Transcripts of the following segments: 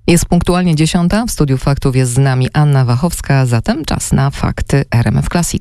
Jest punktualnie 10. W studiu faktów jest z nami Anna Wachowska, zatem czas na fakty RMF Classic.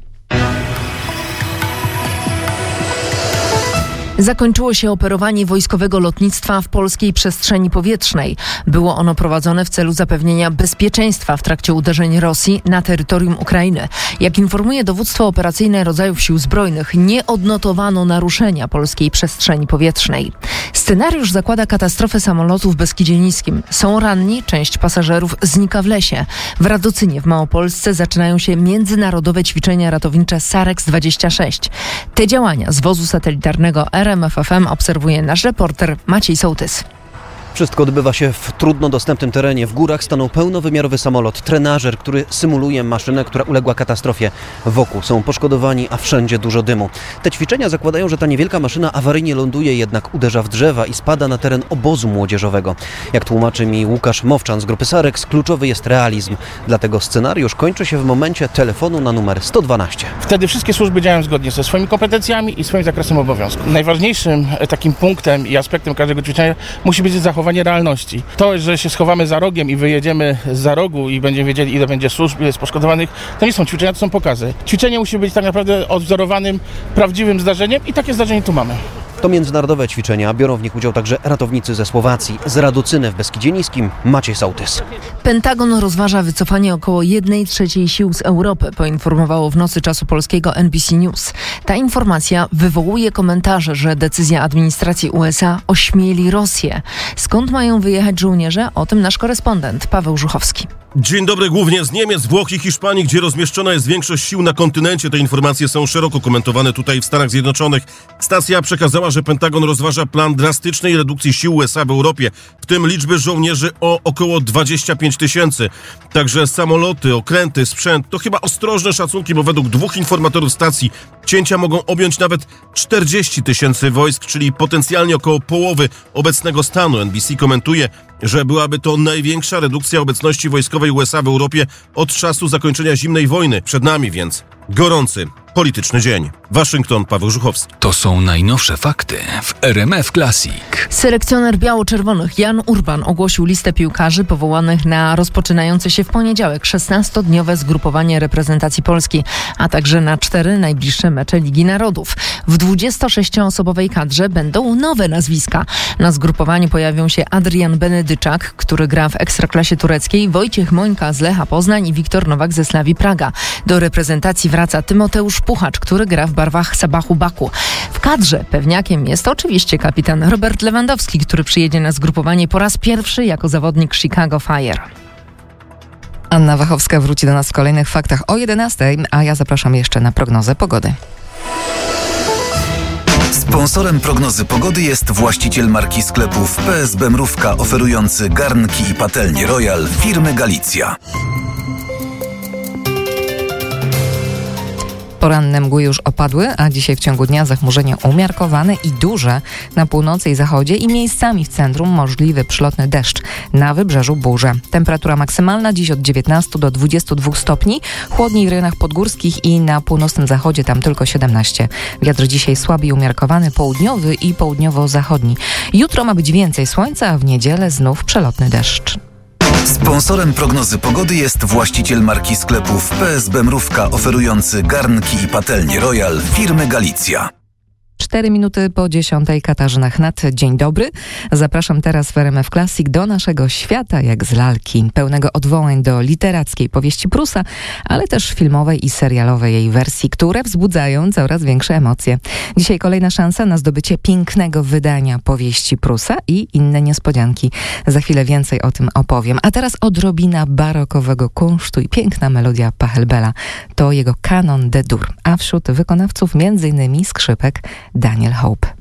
Zakończyło się operowanie wojskowego lotnictwa w polskiej przestrzeni powietrznej. Było ono prowadzone w celu zapewnienia bezpieczeństwa w trakcie uderzeń Rosji na terytorium Ukrainy. Jak informuje dowództwo operacyjne rodzajów sił zbrojnych, nie odnotowano naruszenia polskiej przestrzeni powietrznej. Scenariusz zakłada katastrofę samolotu w Beskidzie Niskim. Są ranni, część pasażerów znika w lesie. W Radocynie w Małopolsce zaczynają się międzynarodowe ćwiczenia ratownicze SAREX 26. Te działania z wozu satelitarnego RMF FM obserwuje nasz reporter Maciej Sołtys. Wszystko odbywa się w trudno dostępnym terenie. W górach stanął pełnowymiarowy samolot Trenażer, który symuluje maszynę, która uległa katastrofie. Wokół są poszkodowani, a wszędzie dużo dymu. Te ćwiczenia zakładają, że ta niewielka maszyna awaryjnie ląduje, jednak uderza w drzewa i spada na teren obozu młodzieżowego. Jak tłumaczy mi Łukasz Mowczan z grupy SAREX, kluczowy jest realizm. Dlatego scenariusz kończy się w momencie telefonu na numer 112. Wtedy wszystkie służby działają zgodnie ze swoimi kompetencjami i swoim zakresem obowiązku. Najważniejszym takim punktem i aspektem każdego ćwiczenia musi być zachowanie realności. To, że się schowamy za rogiem i wyjedziemy za rogu i będziemy wiedzieli, ile będzie służb, ile jest poszkodowanych, to nie są ćwiczenia, to są pokazy. Ćwiczenie musi być tak naprawdę odwzorowanym, prawdziwym zdarzeniem i takie zdarzenie tu mamy. To międzynarodowe ćwiczenia. Biorą w nich udział także ratownicy ze Słowacji. Z Radocyny w Beskidzie Niskim Maciej Sołtys. Pentagon rozważa wycofanie około 1/3 sił z Europy, poinformowało w nocy czasu polskiego NBC News. Ta informacja wywołuje komentarze, że decyzja administracji USA ośmieli Rosję. Skąd mają wyjechać żołnierze? O tym nasz korespondent Paweł Żuchowski. Dzień dobry, głównie z Niemiec, Włoch i Hiszpanii, gdzie rozmieszczona jest większość sił na kontynencie. Te informacje są szeroko komentowane tutaj w Stanach Zjednoczonych. Stacja przekazała, że Pentagon rozważa plan drastycznej redukcji sił USA w Europie, w tym liczby żołnierzy o około 25 000. Także samoloty, okręty, sprzęt. To chyba ostrożne szacunki, bo według dwóch informatorów stacji cięcia mogą objąć nawet 40 000 wojsk, czyli potencjalnie około połowy obecnego stanu. NBC komentuje, że byłaby to największa redukcja obecności wojskowej USA w Europie od czasu zakończenia zimnej wojny. Przed nami więc gorący polityczny dzień. Waszyngton, Paweł Żuchowski. To są najnowsze fakty w RMF Classic. Selekcjoner biało-czerwonych Jan Urban ogłosił listę piłkarzy powołanych na rozpoczynające się w poniedziałek 16-dniowe zgrupowanie reprezentacji Polski, a także na 4 najbliższe mecze Ligi Narodów. W 26-osobowej kadrze będą nowe nazwiska. Na zgrupowaniu pojawią się Adrian Benedyczak, który gra w Ekstraklasie tureckiej, Wojciech Mońka z Lecha Poznań i Wiktor Nowak ze Slavii Praga. Do reprezentacji wraca Tymoteusz Puchacz, który gra w barwach Sabachu Baku. W kadrze pewniakiem jest oczywiście kapitan Robert Lewandowski, który przyjedzie na zgrupowanie po raz pierwszy jako zawodnik Chicago Fire. Anna Wachowska wróci do nas w kolejnych faktach o 11, a ja zapraszam jeszcze na prognozę pogody. Sponsorem prognozy pogody jest właściciel marki sklepów PSB Mrówka, oferujący garnki i patelnie Royal firmy Galicja. Poranne mgły już opadły, a dzisiaj w ciągu dnia zachmurzenie umiarkowane i duże na północy i zachodzie i miejscami w centrum możliwy przelotny deszcz. Na wybrzeżu burze. Temperatura maksymalna dziś od 19 do 22 stopni. Chłodniej w rejonach podgórskich i na północnym zachodzie tam tylko 17. Wiatr dzisiaj słaby i umiarkowany, południowy i południowo-zachodni. Jutro ma być więcej słońca, a w niedzielę znów przelotny deszcz. Sponsorem prognozy pogody jest właściciel marki sklepów PSB Mrówka, oferujący garnki i patelnie Royal firmy Galicja. 4 minuty po 10. Katarzyna Chnat. Dzień dobry. Zapraszam teraz w RMF Classic do naszego świata jak z lalki, pełnego odwołań do literackiej powieści Prusa, ale też filmowej i serialowej jej wersji, które wzbudzają coraz większe emocje. Dzisiaj kolejna szansa na zdobycie pięknego wydania powieści Prusa i inne niespodzianki. Za chwilę więcej o tym opowiem. A teraz odrobina barokowego kunsztu i piękna melodia Pachelbela. To jego kanon D-dur, a wśród wykonawców m.in. skrzypek Daniel Hope.